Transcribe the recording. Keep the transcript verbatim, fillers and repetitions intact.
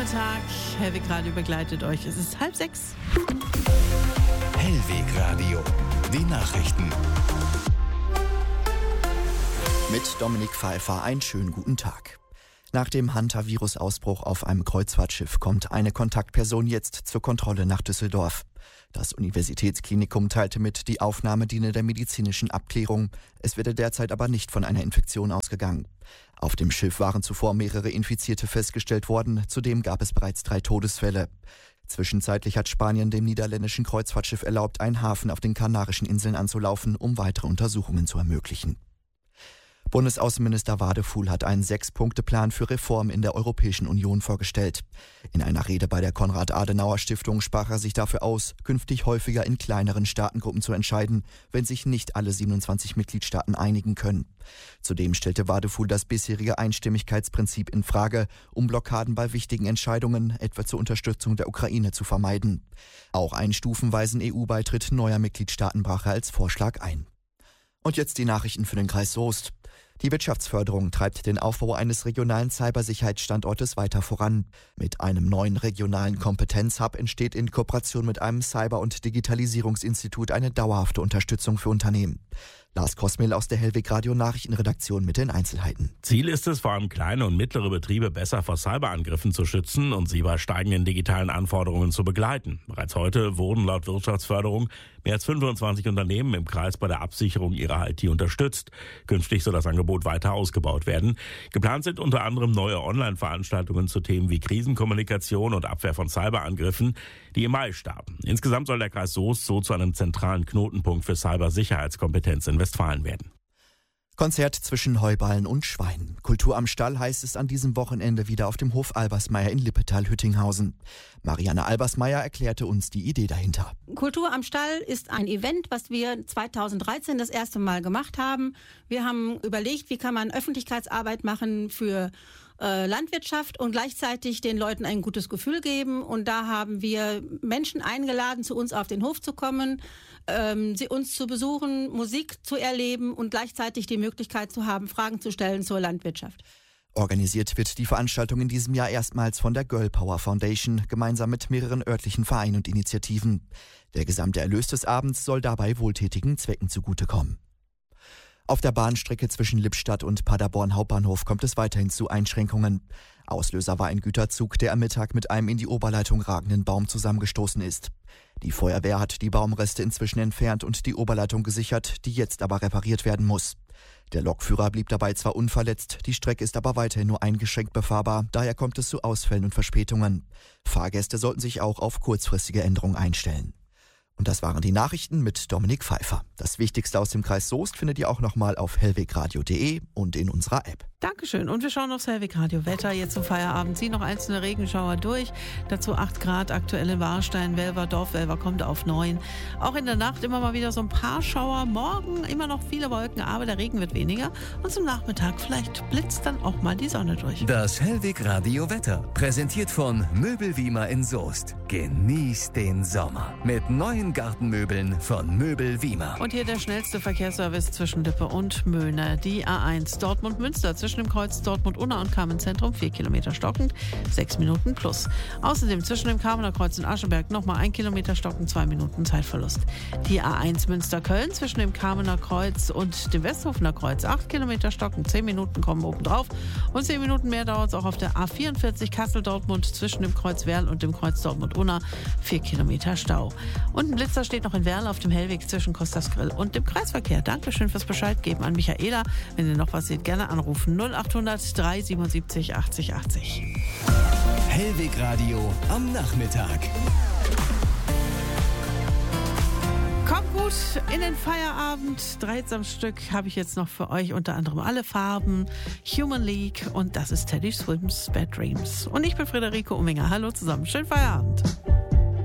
Nachmittag. Hellweg Radio begleitet euch. Es ist halb sechs. Hellweg Radio, die Nachrichten. Mit Dominik Pfeiffer einen schönen guten Tag. Nach dem Hantavirus-Ausbruch auf einem Kreuzfahrtschiff kommt eine Kontaktperson jetzt zur Kontrolle nach Düsseldorf. Das Universitätsklinikum teilte mit, die Aufnahme diene der medizinischen Abklärung. Es werde derzeit aber nicht von einer Infektion ausgegangen. Auf dem Schiff waren zuvor mehrere Infizierte festgestellt worden. Zudem gab es bereits drei Todesfälle. Zwischenzeitlich hat Spanien dem niederländischen Kreuzfahrtschiff erlaubt, einen Hafen auf den Kanarischen Inseln anzulaufen, um weitere Untersuchungen zu ermöglichen. Bundesaußenminister Wadefuhl hat einen Sechs-Punkte-Plan für Reform in der Europäischen Union vorgestellt. In einer Rede bei der Konrad-Adenauer-Stiftung sprach er sich dafür aus, künftig häufiger in kleineren Staatengruppen zu entscheiden, wenn sich nicht alle siebenundzwanzig Mitgliedstaaten einigen können. Zudem stellte Wadefuhl das bisherige Einstimmigkeitsprinzip in Frage, um Blockaden bei wichtigen Entscheidungen, etwa zur Unterstützung der Ukraine, zu vermeiden. Auch einen stufenweisen E U-Beitritt neuer Mitgliedstaaten brach er als Vorschlag ein. Und jetzt die Nachrichten für den Kreis Soest. Die Wirtschaftsförderung treibt den Aufbau eines regionalen Cybersicherheitsstandortes weiter voran. Mit einem neuen regionalen Kompetenzhub entsteht in Kooperation mit einem Cyber- und Digitalisierungsinstitut eine dauerhafte Unterstützung für Unternehmen. Lars Kosmil aus der Hellweg Radio Nachrichtenredaktion mit den Einzelheiten. Ziel ist es, vor allem kleine und mittlere Betriebe besser vor Cyberangriffen zu schützen und sie bei steigenden digitalen Anforderungen zu begleiten. Bereits heute wurden laut Wirtschaftsförderung mehr als fünfundzwanzig Unternehmen im Kreis bei der Absicherung ihrer I T unterstützt. Künftig soll das Angebot weiter ausgebaut werden. Geplant sind unter anderem neue Online-Veranstaltungen zu Themen wie Krisenkommunikation und Abwehr von Cyberangriffen, die im Mai starten. Insgesamt soll der Kreis Soest so zu einem zentralen Knotenpunkt für Cybersicherheitskompetenz in Westfalen werden. Konzert zwischen Heuballen und Schweinen. Kultur am Stall heißt es an diesem Wochenende wieder auf dem Hof Albersmeyer in Lippetal-Hüttinghausen. Marianne Albersmeyer erklärte uns die Idee dahinter. Kultur am Stall ist ein Event, was wir zweitausenddreizehn das erste Mal gemacht haben. Wir haben überlegt, wie kann man Öffentlichkeitsarbeit machen für äh, Landwirtschaft und gleichzeitig den Leuten ein gutes Gefühl geben. Und da haben wir Menschen eingeladen, zu uns auf den Hof zu kommen, ähm, sie uns zu besuchen, Musik zu erleben und gleichzeitig die Möglichkeit zu haben, Fragen zu stellen zur Landwirtschaft. Organisiert wird die Veranstaltung in diesem Jahr erstmals von der Girl Power Foundation, gemeinsam mit mehreren örtlichen Vereinen und Initiativen. Der gesamte Erlös des Abends soll dabei wohltätigen Zwecken zugutekommen. Auf der Bahnstrecke zwischen Lippstadt und Paderborn Hauptbahnhof kommt es weiterhin zu Einschränkungen. Auslöser war ein Güterzug, der am Mittag mit einem in die Oberleitung ragenden Baum zusammengestoßen ist. Die Feuerwehr hat die Baumreste inzwischen entfernt und die Oberleitung gesichert, die jetzt aber repariert werden muss. Der Lokführer blieb dabei zwar unverletzt, die Strecke ist aber weiterhin nur eingeschränkt befahrbar, daher kommt es zu Ausfällen und Verspätungen. Fahrgäste sollten sich auch auf kurzfristige Änderungen einstellen. Und das waren die Nachrichten mit Dominik Pfeiffer. Das Wichtigste aus dem Kreis Soest findet ihr auch nochmal auf hellwegradio punkt de und in unserer App. Dankeschön. Und wir schauen aufs Hellweg Radio Wetter. Jetzt zum Feierabend ziehen noch einzelne Regenschauer durch. Dazu acht Grad aktuell in Warstein. Welver, Dorfwelver kommt auf neun. Auch in der Nacht immer mal wieder so ein paar Schauer. Morgen immer noch viele Wolken, aber der Regen wird weniger. Und zum Nachmittag vielleicht blitzt dann auch mal die Sonne durch. Das Hellweg Radio Wetter, präsentiert von Möbelwiemer in Soest. Genießt den Sommer mit neuen Gartenmöbeln von Möbelwiemer. Und hier der schnellste Verkehrsservice zwischen Lippe und Möhne. Die A eins Dortmund-Münster zwischen dem Kreuz Dortmund-Unna und Kamenz-Zentrum vier Kilometer stockend, sechs Minuten plus. Außerdem zwischen dem Kamener Kreuz und Ascheberg nochmal ein Kilometer stockend, zwei Minuten Zeitverlust. Die A eins Münster-Köln zwischen dem Kamener Kreuz und dem Westhofener Kreuz acht Kilometer stockend, zehn Minuten kommen oben drauf. Und zehn Minuten mehr dauert es auch auf der A vierundvierzig Kassel-Dortmund zwischen dem Kreuz Werl und dem Kreuz Dortmund-Unna, vier Kilometer Stau. Und ein Blitzer steht noch in Werl auf dem Hellweg zwischen Kostas Grill und dem Kreisverkehr. Dankeschön fürs Bescheid geben an Michaela. Wenn ihr noch was seht, gerne anrufen. null achthundert drei siebenundsiebzig achtzig achtzig. Hellweg Radio am Nachmittag. Kommt gut in den Feierabend. Dreizehn Stück habe ich jetzt noch für euch, unter anderem alle Farben, Human League und das ist Teddy Swims Bad Dreams. Und ich bin Friederike Umminger. Hallo zusammen, schönen Feierabend.